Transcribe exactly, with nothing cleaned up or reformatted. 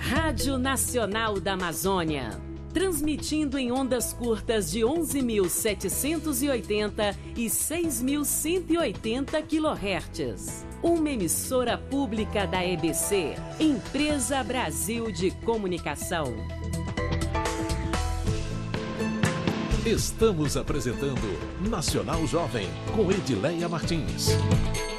Rádio Nacional da Amazônia, transmitindo em ondas curtas de onze mil setecentos e oitenta e seis mil cento e oitenta quilohertz. Uma emissora pública da E B C, Empresa Brasil de Comunicação. Estamos apresentando Nacional Jovem, com Edileia Martins.